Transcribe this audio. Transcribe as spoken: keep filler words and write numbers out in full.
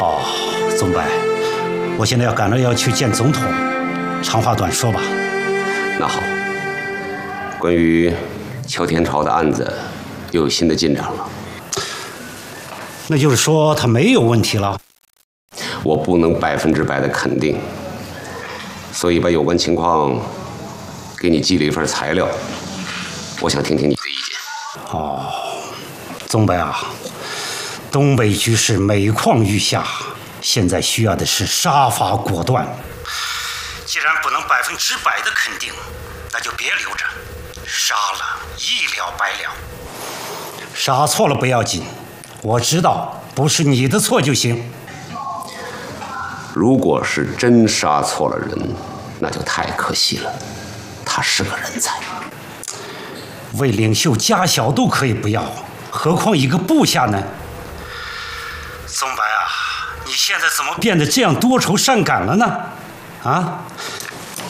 哦，宗白，我现在要赶着要去见总统，长话短说吧。 那好，关于邱天朝的案子又有新的进展了。 那就是说他没有问题了？ 我不能百分之百的肯定，所以把有关情况给你寄了一份材料，我想听听你的意见。 哦，宗白啊，东北局势每况愈下，现在需要的是杀伐果断。既然不能百分之百的肯定，那就别留着，杀了一了百了。杀错了不要紧，我知道不是你的错就行。 如果是真杀错了人，那就太可惜了。他是个人才， 为领袖家小都可以不要，何况一个部下呢？宗白啊，你现在怎么变得这样多愁善感了呢？啊，